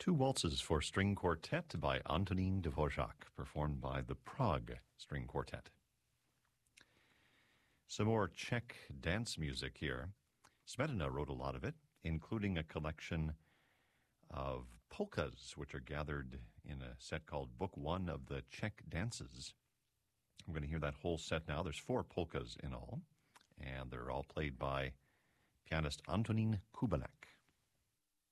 Two waltzes for string quartet by Antonín Dvořák, performed by the Prague String Quartet. Some more Czech dance music here. Smetana wrote a lot of it, including a collection of polkas, which are gathered in a set called Book One of the Czech Dances. I'm going to hear that whole set now. There's 4 polkas in all, and they're all played by pianist Antonín Kubenek.